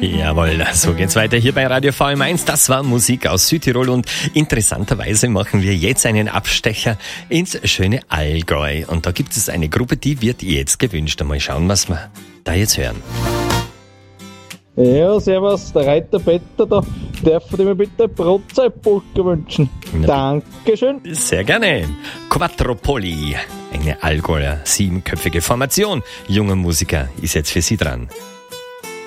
Jawohl, so geht's weiter hier bei Radio VM1. Das war Musik aus Südtirol und interessanterweise machen wir jetzt einen Abstecher ins schöne Allgäu. Und da gibt es eine Gruppe, die wird jetzt gewünscht. Mal schauen, was wir da jetzt hören. Ja, servus, der Reiter Peter da. Darf ich mir bitte Brotzeit-Polka wünschen? Dankeschön. Sehr gerne. Quattropoli, eine Allgäuer 7-köpfige Formation junger Musiker, ist jetzt für Sie dran.